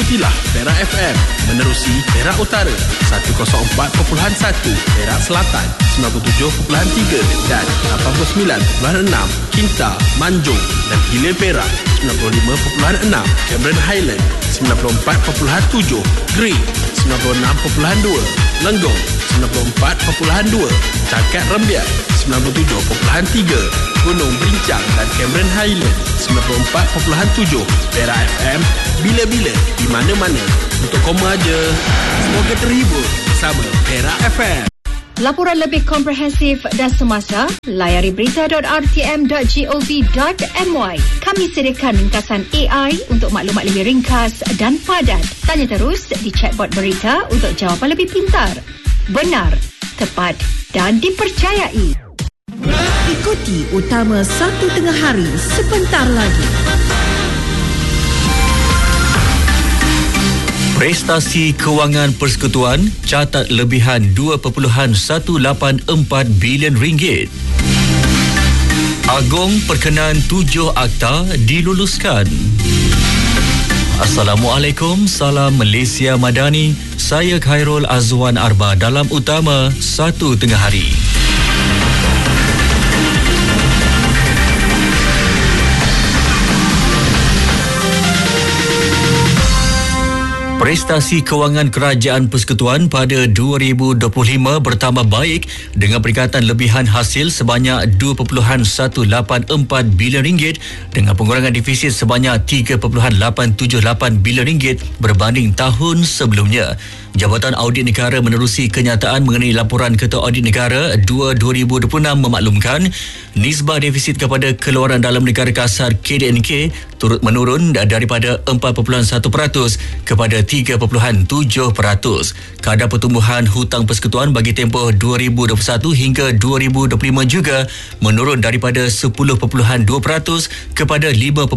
Inilah Perak FM menerusi Perak Utara 104.1, Perak Selatan 97.3 dan 89.6, Kinta, Manjung dan Hilir Perak 95.6, Cameron Highland 94.7, Green 96.2, Lenggong 94.2, Cakap Rembiak 97.3, Gunung Berincang dan Cameron Highland 94.7. Perak FM, bila-bila, di mana-mana, untuk koma aja. Semoga terhibur bersama Perak FM. Laporan lebih komprehensif dan semasa, layari berita.rtm.gov.my. Kami sediakan ringkasan AI untuk maklumat lebih ringkas dan padat. Tanya terus di chatbot berita untuk jawapan lebih pintar, benar, tepat dan dipercayai. Ikuti Utama 1 Tengah Hari sebentar lagi. Prestasi kewangan persekutuan catat lebihan 2.184 bilion ringgit. Agong perkenan 7 akta diluluskan. Assalamualaikum, salam Malaysia Madani. Saya Khairul Azwan Arba dalam Utama 1 Tengah Hari. Prestasi kewangan kerajaan persekutuan pada 2025 bertambah baik dengan peningkatan lebihan hasil sebanyak 2.184 bilion ringgit dengan pengurangan defisit sebanyak 3.878 bilion ringgit berbanding tahun sebelumnya. Jabatan Audit Negara menerusi kenyataan mengenai laporan Ketua Audit Negara 2026 memaklumkan nisbah defisit kepada keluaran dalam negara kasar KDNK turut menurun daripada 4.1% kepada 3.7%. Kadar pertumbuhan hutang persekutuan bagi tempoh 2021 hingga 2025 juga menurun daripada 10.2% kepada 5.9%.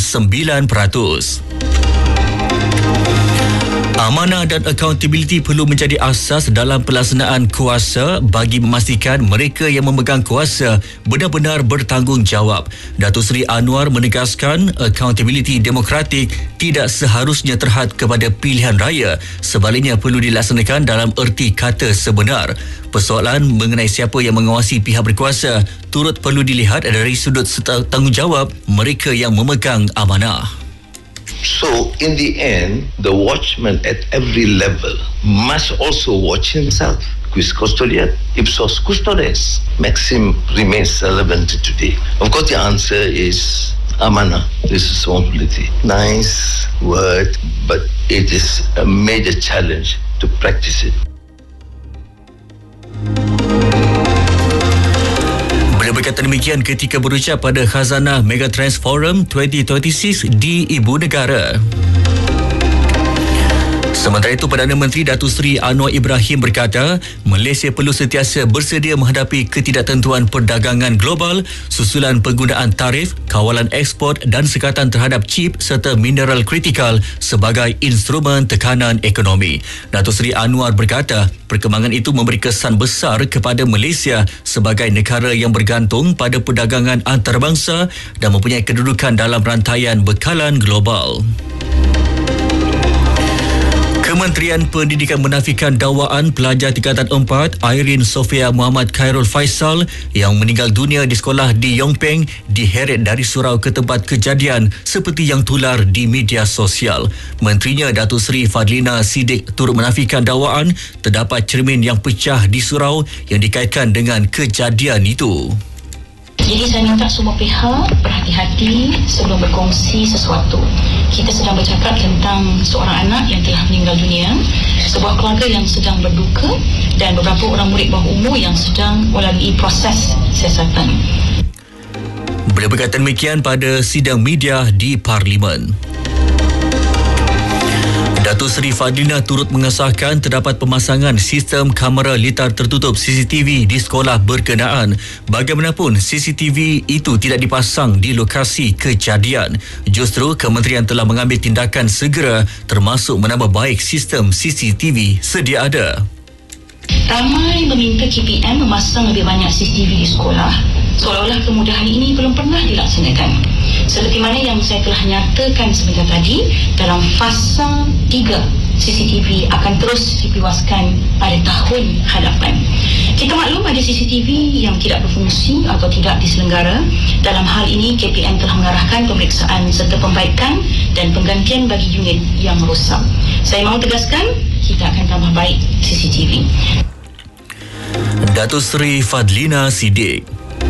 Amanah dan accountability perlu menjadi asas dalam pelaksanaan kuasa bagi memastikan mereka yang memegang kuasa benar-benar bertanggungjawab. Datuk Seri Anwar menegaskan accountability demokratik tidak seharusnya terhad kepada pilihan raya, sebaliknya perlu dilaksanakan dalam erti kata sebenar. Persoalan mengenai siapa yang mengawasi pihak berkuasa turut perlu dilihat dari sudut tanggungjawab mereka yang memegang amanah. So, in the end, the watchman at every level must also watch himself. Quis custodiet, ipsos custodes. Maxim remains relevant to today. Of course, the answer is amanah, responsibility. Nice word, but it is a major challenge to practice it. Berkata demikian ketika berucap pada Khazanah Megatrends Forum 2026 di Ibu Negara. Sementara itu, Perdana Menteri Datuk Seri Anwar Ibrahim berkata, Malaysia perlu sentiasa bersedia menghadapi ketidaktentuan perdagangan global susulan penggunaan tarif, kawalan ekspor dan sekatan terhadap chip serta mineral kritikal sebagai instrumen tekanan ekonomi. Datuk Seri Anwar berkata, perkembangan itu memberi kesan besar kepada Malaysia sebagai negara yang bergantung pada perdagangan antarabangsa dan mempunyai kedudukan dalam rantaian bekalan global. Kementerian Pendidikan menafikan dakwaan pelajar tingkatan 4 Irene Sofia Muhammad Khairul Faisal yang meninggal dunia di sekolah di Yongpeng diheret dari surau ke tempat kejadian seperti yang tular di media sosial. Menterinya Datuk Seri Fadlina Siddiq turut menafikan dakwaan terdapat cermin yang pecah di surau yang dikaitkan dengan kejadian itu. Jadi saya minta semua pihak berhati-hati sebelum berkongsi sesuatu. Kita sedang bercakap tentang seorang anak yang telah meninggal dunia, sebuah keluarga yang sedang berduka dan beberapa orang murid bawah umur yang sedang melalui proses siasatan. Beliau berkata demikian pada sidang media di Parlimen. Datuk Seri Fadlina turut mengesahkan terdapat pemasangan sistem kamera litar tertutup CCTV di sekolah berkenaan. Bagaimanapun, CCTV itu tidak dipasang di lokasi kejadian. Justru, kementerian telah mengambil tindakan segera termasuk menambah baik sistem CCTV sedia ada. Ramai meminta KPM memasang lebih banyak CCTV di sekolah. seolah-olah kemudahan ini belum pernah dilaksanakan. Seperti mana yang saya telah nyatakan sebentar tadi, dalam fasa 3 CCTV akan terus diperluaskan pada tahun hadapan. Kita maklum ada CCTV yang tidak berfungsi atau tidak diselenggara. Dalam hal ini, KPM telah mengarahkan pemeriksaan serta pembaikan dan penggantian bagi unit yang rosak. Saya mahu tegaskan, kita akan tambah baik CCTV. Datuk Seri Fadlina Siddiq.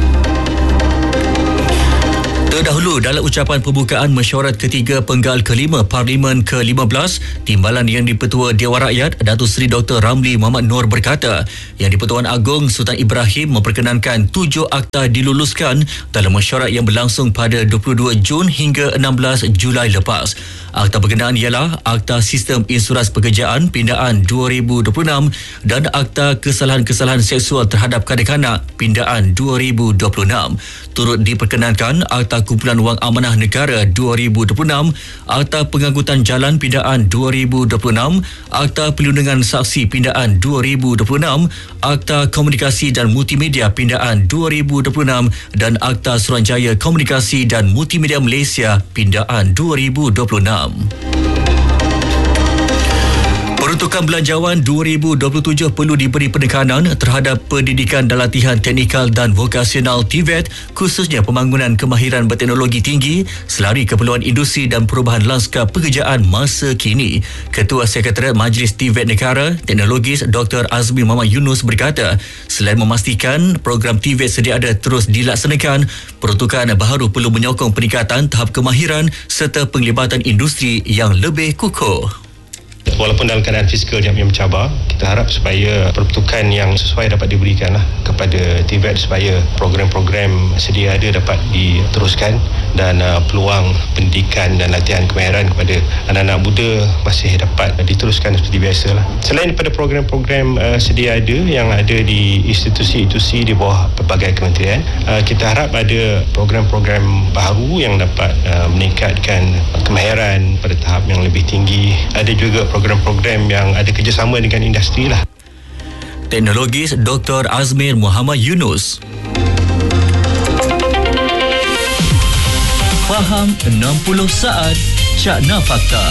Terdahulu dalam ucapan pembukaan mesyuarat ketiga penggal kelima Parlimen ke-15, timbalan Yang di-Pertua Dewan Rakyat Datuk Seri Dr. Ramli Muhammad Noor berkata, Yang di-Pertuan Agong Sultan Ibrahim memperkenankan 7 akta diluluskan dalam mesyuarat yang berlangsung pada 22 Jun hingga 16 Julai lepas. Akta berkenaan ialah Akta Sistem Insurans Pekerjaan Pindaan 2026 dan Akta Kesalahan-Kesalahan Seksual Terhadap Kanak-kanak Pindaan 2026. Turut diperkenankan Akta Kumpulan Wang Amanah Negara 2026, Akta Pengangkutan Jalan Pindaan 2026, Akta Perlindungan Saksi Pindaan 2026, Akta Komunikasi dan Multimedia Pindaan 2026 dan Akta Suruhanjaya Komunikasi dan Multimedia Malaysia Pindaan 2026. Peruntukan Belanjawan 2027 perlu diberi penekanan terhadap pendidikan dan latihan teknikal dan vokasional TVET, khususnya pembangunan kemahiran berteknologi tinggi selari keperluan industri dan perubahan lanskap pekerjaan masa kini. Ketua Sekretariat Majlis TVET Negara Teknologis Dr. Azmi Muhammad Yunus berkata, selain memastikan program TVET sedia ada terus dilaksanakan, peruntukan baharu perlu menyokong peningkatan tahap kemahiran serta penglibatan industri yang lebih kukuh. Walaupun dalam keadaan fiskal yang mencabar, kita harap supaya peruntukan yang sesuai dapat diberikan kepada TVET supaya program-program sedia ada dapat diteruskan dan peluang pendidikan dan latihan kemahiran kepada anak-anak muda masih dapat diteruskan seperti biasa. Selain daripada program-program sedia ada yang ada di institusi-institusi di bawah pelbagai kementerian, kita harap ada program-program baru yang dapat meningkatkan kemahiran pada tahap yang lebih tinggi. Ada juga program-program yang ada kerjasama dengan industri lah. Teknologis Dr. Azmir Muhammad Yunus. Faham 60 saat Cakna Fakta.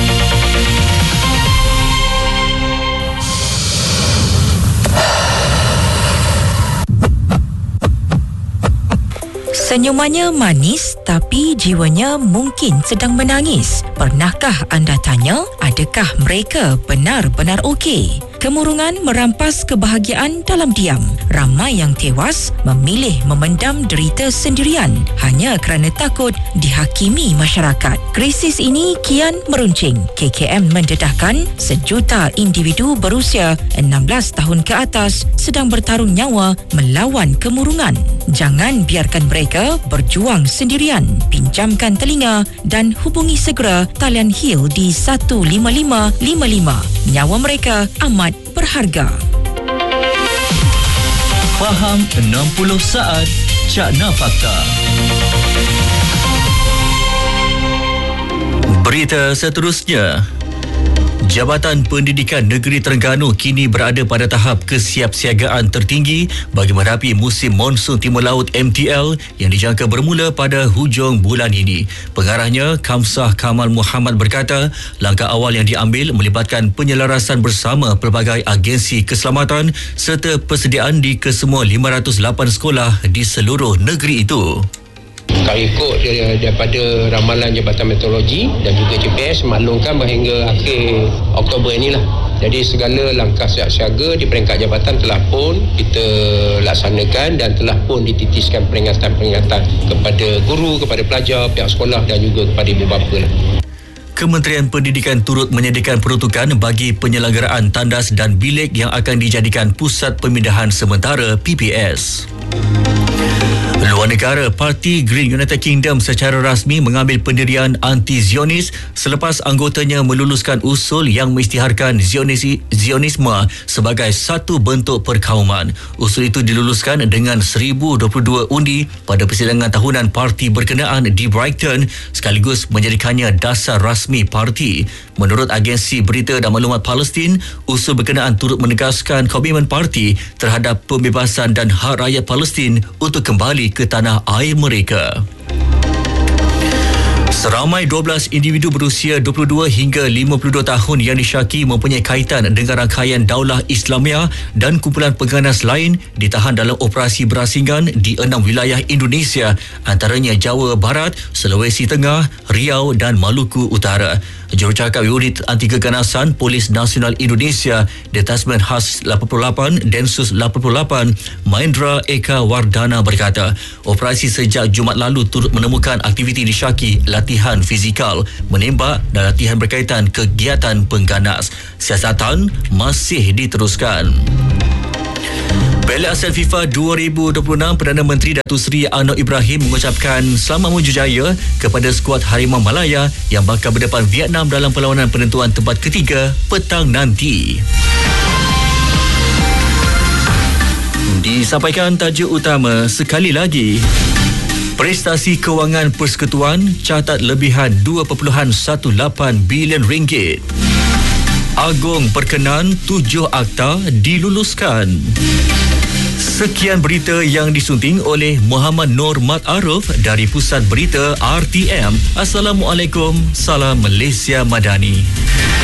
Senyumannya manis tapi jiwanya mungkin sedang menangis. Pernahkah anda tanya, adakah mereka benar-benar okey? Kemurungan merampas kebahagiaan dalam diam. Ramai yang tewas memilih memendam derita sendirian hanya kerana takut dihakimi masyarakat. Krisis ini kian meruncing. KKM mendedahkan 1 juta individu berusia 16 tahun ke atas sedang bertarung nyawa melawan kemurungan. Jangan biarkan mereka berjuang sendirian. Pinjamkan telinga dan hubungi segera talian HIL di 15555. Nyawa mereka amat berharga. Faham 60 saat Cakna Fakta. Berita seterusnya. Jabatan Pendidikan Negeri Terengganu kini berada pada tahap kesiapsiagaan tertinggi bagi menghadapi musim monsun Timur Laut MTL yang dijangka bermula pada hujung bulan ini. Pengarahnya, Kamsah Kamal Muhammad berkata, langkah awal yang diambil melibatkan penyelarasan bersama pelbagai agensi keselamatan serta persediaan di kesemua 508 sekolah di seluruh negeri itu. Kalau ikut daripada ramalan Jabatan Meteorologi dan juga GPS, maklumkan hingga akhir Oktober inilah. Jadi segala langkah siap-siaga di peringkat jabatan telah pun kita laksanakan dan telah pun dititiskan peringatan-peringatan kepada guru, kepada pelajar, pihak sekolah dan juga kepada ibu bapa. Kementerian Pendidikan turut menyediakan peruntukan bagi penyelenggaraan tandas dan bilik yang akan dijadikan pusat pemindahan sementara PPS. Luar negara, Parti Green United Kingdom secara rasmi mengambil pendirian anti-Zionis selepas anggotanya meluluskan usul yang mengisytiharkan Zionisme sebagai satu bentuk perkauman. Usul itu diluluskan dengan 1022 undi pada persidangan tahunan parti berkenaan di Brighton sekaligus menjadikannya dasar rasmi parti. Menurut agensi berita dan maklumat Palestin, usul berkenaan turut menegaskan komitmen parti terhadap pembebasan dan hak rakyat Palestin untuk kembali ke tanah air mereka. Seramai 12 individu berusia 22 hingga 52 tahun yang disyaki mempunyai kaitan dengan rangkaian Daulah Islamiyah dan kumpulan pengganas lain ditahan dalam operasi berasingan di 6 wilayah Indonesia, antaranya Jawa Barat, Sulawesi Tengah, Riau dan Maluku Utara. Jurucakap Unit Anti Keganasan Polis Nasional Indonesia, Detasmen Khas 88 Densus 88, Mahendra Eka Wardana berkata, operasi sejak Jumaat lalu turut menemukan aktiviti disyaki latihan fizikal, menembak dan latihan berkaitan kegiatan pengganas. Siasatan masih diteruskan. Piala Asia FIFA 2026, Perdana Menteri Datuk Seri Anwar Ibrahim mengucapkan selamat menuju jaya kepada skuad Harimau Malaya yang bakal berdepan Vietnam dalam perlawanan penentuan tempat ketiga petang nanti. Disampaikan tajuk utama sekali lagi. Prestasi kewangan persekutuan catat lebihan 2.18 bilion ringgit. Agong berkenan 7 akta diluluskan. Sekian berita yang disunting oleh Muhammad Nur Mat Arif dari Pusat Berita RTM. Assalamualaikum, salam Malaysia Madani.